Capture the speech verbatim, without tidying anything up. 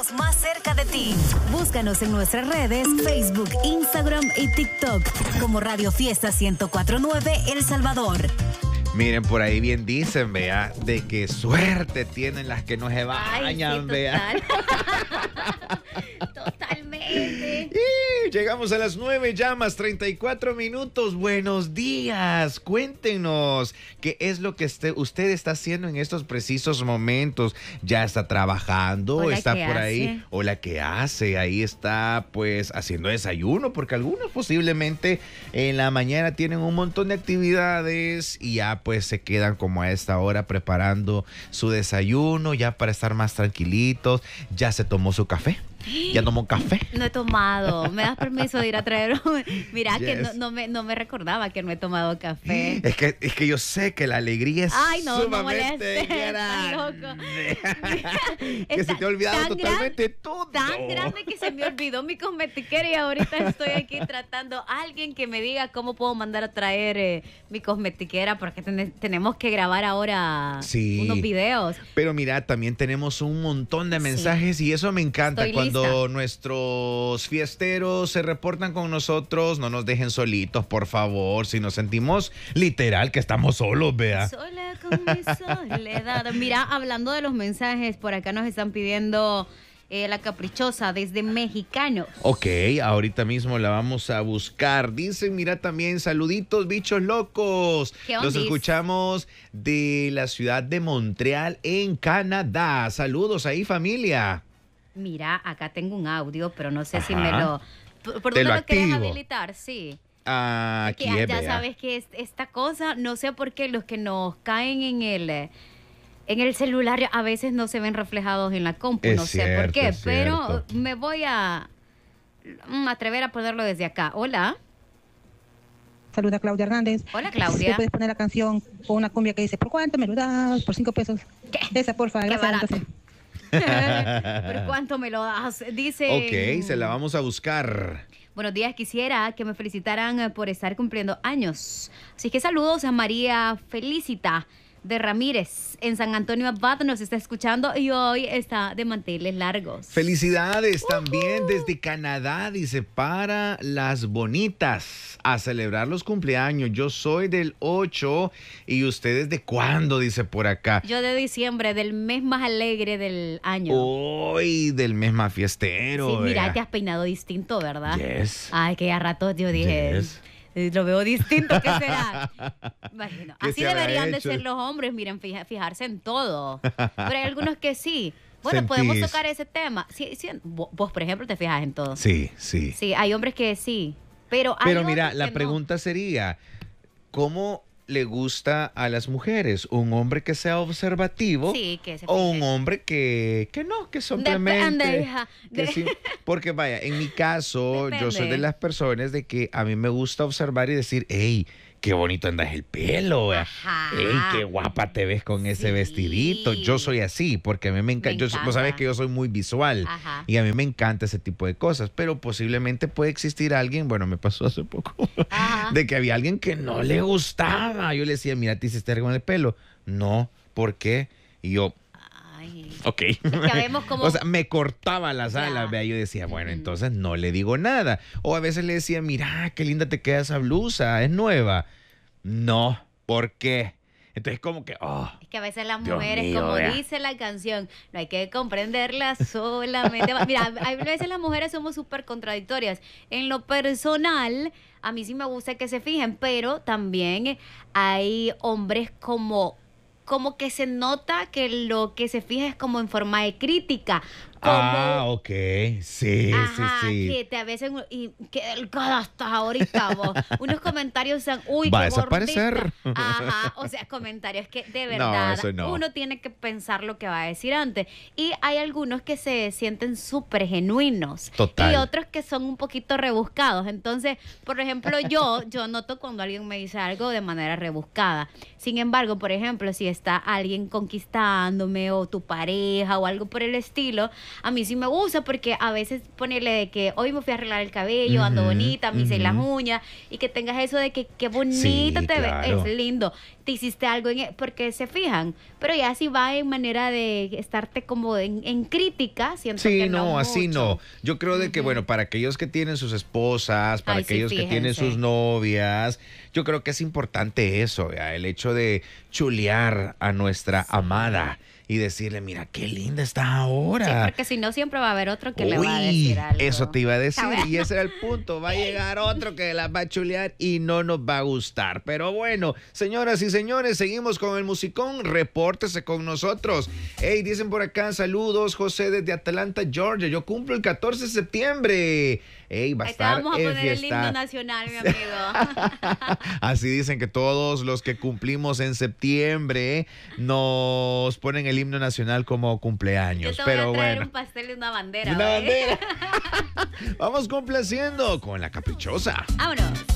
estamos más cerca de ti. Búscanos en nuestras redes, Facebook, Instagram y TikTok como Radio Fiesta ciento cuatro punto nueve El Salvador. Miren, por ahí bien dicen, vea, de qué suerte tienen las que no se bañan, Ay, sí, vea. Total. Totalmente. Y llegamos a las nueve llamas, treinta y cuatro minutos. Buenos días. Cuéntenos qué es lo que este, usted está haciendo en estos precisos momentos. ¿Ya está trabajando? Hola, ¿Está ¿qué por hace? ahí? ¿O la que hace? Ahí está pues haciendo desayuno, porque algunos posiblemente en la mañana tienen un montón de actividades y ya pues se quedan como a esta hora preparando su desayuno, ya para estar más tranquilitos. ¿Ya se tomó su café? ¿Ya tomó café? No he tomado. ¿Me das permiso de ir a traer? Mira, Yes. que no, no, me, no me recordaba que no he tomado café. Es que, es que yo sé que la alegría es Ay, no, no sumamente molestes, estás grande. loco. Que se te ha olvidado Tan totalmente gran- todo. Tan grande que se me olvidó mi cosmetiquera y ahorita estoy aquí tratando a alguien que me diga cómo puedo mandar a traer eh, mi cosmetiquera porque ten- tenemos que grabar ahora Sí. unos videos. Pero mira, también tenemos un montón de mensajes y eso me encanta. Estoy Cuando lista. nuestros fiesteros se reportan con nosotros, no nos dejen solitos, por favor. Si nos sentimos literal que estamos solos, vea. Sola con mi soledad. Mira, hablando de los mensajes, por acá nos están pidiendo eh, la caprichosa desde Mexicanos. Ok, ahorita mismo la vamos a buscar. Dicen, mira también, saluditos, bichos locos. ¿Qué Los ondis? escuchamos de la ciudad de Montreal, en Canadá. Saludos ahí, familia. Mira, acá tengo un audio, pero no sé si Ajá. me lo... ¿Por, por Te dónde lo lo quieres activo. habilitar? Sí. Ah, Que aquí es, ya vea. sabes que es- esta cosa, no sé por qué los que nos caen en el... eh, En el celular a veces no se ven reflejados en la compu, Es no sé por cierto, qué, es pero cierto. me voy a mm, atrever a ponerlo desde acá. Hola, Saluda Claudia Hernández. hola Si Claudia. puedes poner la canción con una cumbia que dice, ¿por cuánto me lo das? Por cinco pesos. ¿Qué? Esa, porfa. Qué Gracias. barato. entonces. ¿Por cuánto me lo das? Dice... Ok, se la vamos a buscar. Buenos días, quisiera que me felicitaran eh, por estar cumpliendo años. Así que saludos a María Felicita de Ramírez en San Antonio Abad, nos está escuchando y hoy está de manteles largos. Felicidades también desde Canadá, dice, para las bonitas, a celebrar los cumpleaños. Yo soy del ocho y ustedes de cuándo, dice por acá. Yo de diciembre, del mes más alegre del año. Hoy del mes más fiestero. Sí, mira, vea. te has peinado distinto, ¿verdad? Yes. Ay, que a rato yo dije, Yes. eh, lo veo distinto, ¿qué será? Bueno, ¿Qué así se habrá deberían de hecho? ser los hombres, miren, fija- fijarse en todo. Pero hay algunos que sí. Bueno, podemos Sentís. tocar ese tema. Sí, sí, vo- vos, por ejemplo, te fijas en todo. Sí, sí. Sí, hay hombres que sí, pero hay Pero mira, otros la que no. pregunta sería, ¿cómo le gusta a las mujeres? ¿Un hombre que sea observativo? Sí, que se O un fije. hombre que, que no, que Depende, simplemente... hija. que De- sí. Porque vaya, en mi caso, yo soy de Depende. las personas de que a mí me gusta observar y decir, hey, qué bonito andas el pelo, vea. Ajá. Ey, qué guapa te ves con ese Sí. vestidito. Yo soy así, porque a mí me encanta. Yo, encanta. vos sabés que yo soy muy visual Ajá. y a mí me encanta ese tipo de cosas, pero posiblemente puede existir alguien, bueno, me pasó hace poco, Ajá. de que había alguien que no le gustaba. Yo le decía, mira, te hiciste algo en el pelo. No, ¿por qué? Y yo, Ay. ok. que vemos como- O sea, me cortaba las Ya. alas, vea. Yo decía, bueno, Ujú. entonces no le digo nada. O a veces le decía, mira, qué linda te queda esa blusa, es nueva. No, ¿por qué? Entonces como que, oh, Es que a veces las Dios mujeres, mío, como vea. dice la canción, no hay que comprenderlas solamente. Mira, a veces las mujeres somos súper contradictorias. En lo personal, a mí sí me gusta que se fijen, pero también hay hombres como, como que se nota que lo que se fija es como en forma de crítica. Como, ah, ok, sí, Ajá, sí, sí. que te a veces y qué delgada estás ahorita vos. Unos comentarios son, uy, Va a qué desaparecer. gordita. Ajá, o sea, comentarios que de No, verdad eso no. uno tiene que pensar lo que va a decir antes. Y hay algunos que se sienten súper genuinos. Total. Y otros que son un poquito rebuscados. Entonces, por ejemplo, yo, yo noto cuando alguien me dice algo de manera rebuscada. Sin embargo, por ejemplo, si está alguien conquistándome o tu pareja o algo por el estilo, a mí sí me gusta porque a veces ponerle de que hoy me fui a arreglar el cabello, ando Ujú, bonita, me hice ujú. las uñas y que tengas eso de que qué bonita Sí, te claro. ves, es lindo. te hiciste algo, en, porque se fijan. Pero ya si va en manera de estarte como en, en crítica, siento sí, que no no, así mucho. no. Yo creo de que, Ujú. bueno, para aquellos que tienen sus esposas, para Ay, sí, aquellos que tienen fíjense. sus novias, yo creo que es importante eso, ¿ya? El hecho de chulear a nuestra amada y decirle, mira, qué linda está ahora. Sí, porque si no siempre va a haber otro que le va a Uy, decir algo. eso te iba a decir, Está bueno. y ese era el punto. Va a llegar otro que las va a chulear y no nos va a gustar. Pero bueno, señoras y señores, seguimos con el musicón. Repórtese con nosotros. Hey, dicen por acá, saludos, José desde Atlanta, Georgia. Yo cumplo el catorce de septiembre. Hey, va a Ahí te estar vamos a en poner el fiesta. himno nacional, mi amigo. Así dicen que todos los que cumplimos en septiembre nos ponen el himno nacional como Yo cumpleaños. te voy Pero a traer bueno. un pastel y una bandera. Una ¿vale? bandera. Vamos complaciendo con la caprichosa. Vámonos.